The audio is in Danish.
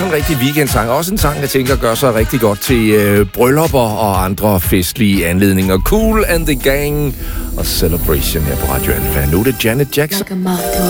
en rigtig weekendsang. Også en sang, jeg tænker gør sig rigtig godt til bryllupper og andre festlige anledninger. Kool and the Gang og Celebration her på Radio Alfa. Nu er det Janet Jackson.